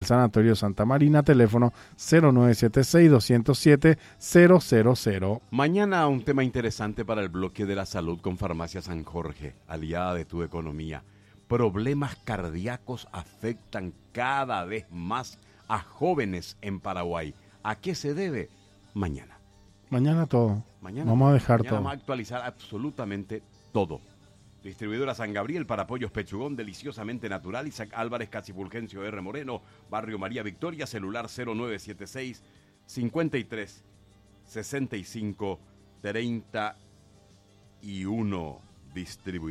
Sanatorio Santa Marina, teléfono 0976-207-000. Mañana un tema interesante para el bloque de la salud con Farmacia San Jorge, aliada de tu economía. Problemas cardíacos afectan cada vez más a jóvenes en Paraguay. ¿A qué se debe? Mañana. Mañana todo. Mañana Vamos a dejar mañana todo. Vamos a actualizar absolutamente todo. Distribuidora San Gabriel para pollos Pechugón, deliciosamente natural. Isaac Álvarez, Casi Fulgencio R. Moreno, Barrio María Victoria, celular 0976 53 65 31. Distribuidora.